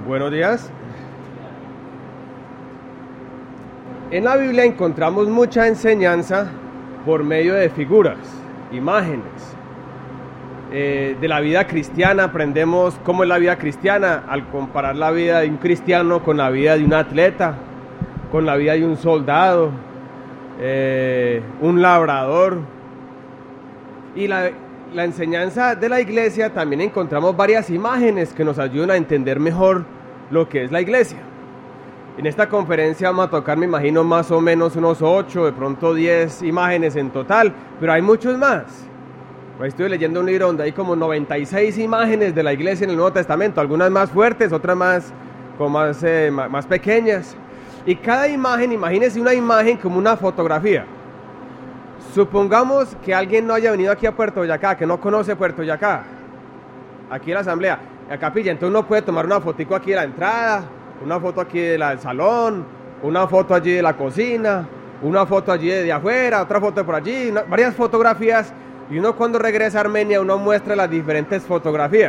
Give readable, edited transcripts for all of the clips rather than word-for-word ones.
Buenos días. En la Biblia encontramos mucha enseñanza por medio de figuras, imágenes. De la vida cristiana aprendemos cómo es la vida cristiana al comparar la vida de un cristiano con la vida de un atleta, con la vida de un soldado, un labrador. Y la enseñanza de la iglesia también encontramos varias imágenes que nos ayudan a entender mejor lo que es la iglesia. En esta conferencia vamos a tocar, me imagino, más o menos unos 8, de pronto 10 imágenes en total, pero hay muchos más. Pues estoy leyendo un libro donde hay como 96 imágenes de la iglesia en el Nuevo Testamento, algunas más fuertes, otras más pequeñas. Y cada imagen, imagínense una imagen como una fotografía. Supongamos que alguien no haya venido aquí a Puerto Boyacá, que no conoce Puerto Boyacá, aquí en la asamblea, a capilla, entonces uno puede tomar una fotico aquí de la entrada, una foto aquí del salón, una foto allí de la cocina, una foto allí de afuera, otra foto por allí, varias fotografías, y uno cuando regresa a Armenia uno muestra las diferentes fotografías.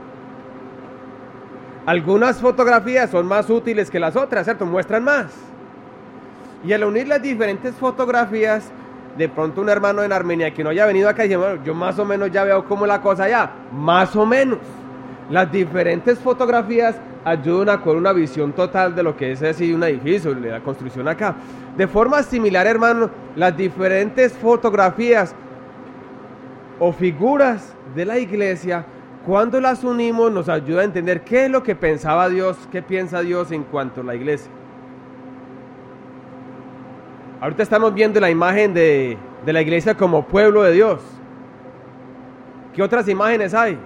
Algunas fotografías son más útiles que las otras, ¿cierto? Muestran más. Y al unir las diferentes fotografías, de pronto un hermano en Armenia que no haya venido acá y dice, bueno, yo más o menos ya veo cómo es la cosa allá, más o menos. Las diferentes fotografías ayudan a con una visión total de lo que es así un edificio, de la construcción acá. De forma similar, hermano, las diferentes fotografías o figuras de la iglesia, cuando las unimos, nos ayuda a entender qué es lo que pensaba Dios, qué piensa Dios en cuanto a la iglesia. Ahorita estamos viendo la imagen de la iglesia como pueblo de Dios. ¿Qué otras imágenes hay?